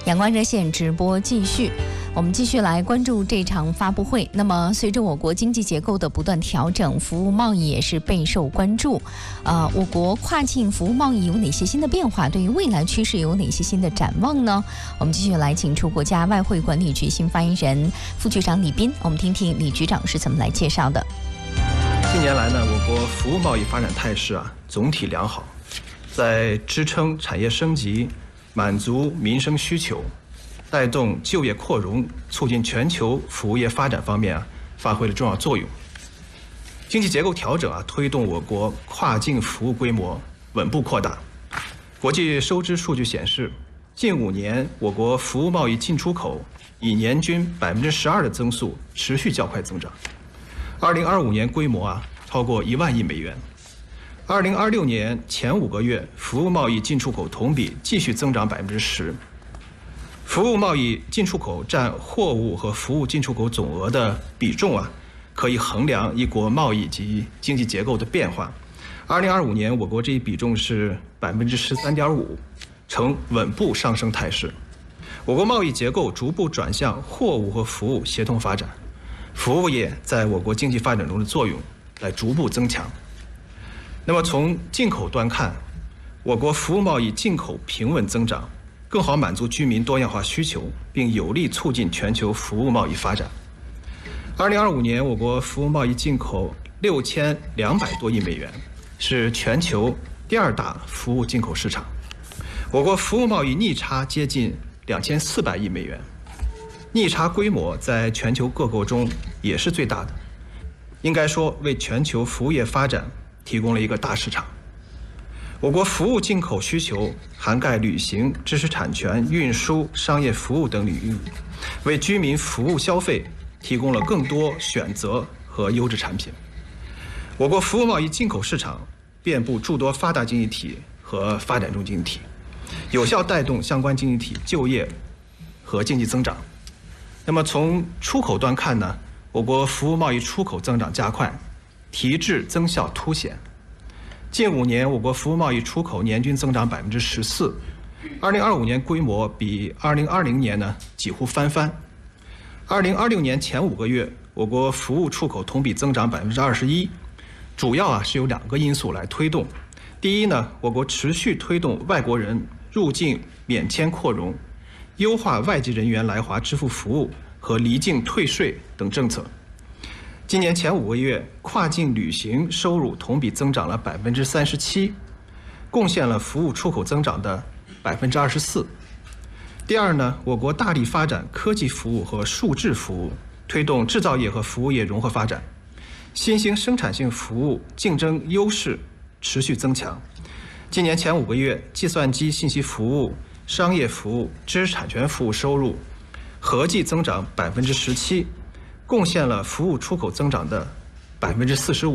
阳光热线直播继续，我们继续来关注这场发布会。那么，随着我国经济结构的不断调整，服务贸易也是备受关注。我国跨境服务贸易有哪些新的变化？对于未来趋势有哪些新的展望呢？我们继续来请出国家外汇管理局新发言人、副局长李斌，我们听听李局长是怎么来介绍的。 近年来呢，我国服务贸易发展态势总体良好，在支撑产业升级、满足民生需求、带动就业扩容、促进全球服务业发展方面发挥了重要作用。经济结构调整推动我国跨境服务规模稳步扩大。国际收支数据显示，近5年我国服务贸易进出口以年均12%的增速持续较快增长。2025年规模超过1万亿美元。2026年前5个月，服务贸易进出口同比继续增长10%。服务贸易进出口占货物和服务进出口总额的比重可以衡量一国贸易及经济结构的变化。2025年，我国这一比重是13.5%，呈稳步上升态势。我国贸易结构逐步转向货物和服务协同发展，服务业在我国经济发展中的作用来逐步增强。那么从进口端看，我国服务贸易进口平稳增长，更好满足居民多样化需求，并有力促进全球服务贸易发展。2025年，我国服务贸易进口6200多亿美元，是全球第2大服务进口市场。我国服务贸易逆差接近2400亿美元，逆差规模在全球各国中也是最大的，应该说为全球服务业发展提供了一个大市场。我国服务进口需求涵盖旅行、知识产权、运输、商业服务等领域，为居民服务消费提供了更多选择和优质产品。我国服务贸易进口市场遍布诸多发达经济体和发展中经济体，有效带动相关经济体就业和经济增长。那么从出口端看呢，我国服务贸易出口增长加快，提质增效凸显。近5年，我国服务贸易出口年均增长14%，2025年规模比2020年几乎翻番。2026年前5个月，我国服务出口同比增长21%，主要是由2个因素来推动。第一呢，我国持续推动外国人入境免签扩容，优化外籍人员来华支付服务和离境退税等政策。今年前5个月，跨境旅行收入同比增长了37%，贡献了服务出口增长的24%。第二呢，我国大力发展科技服务和数字服务，推动制造业和服务业融合发展，新兴生产性服务竞争优势持续增强。今年前5个月，计算机信息服务、商业服务、知识产权服务收入合计增长17%，贡献了服务出口增长的45%。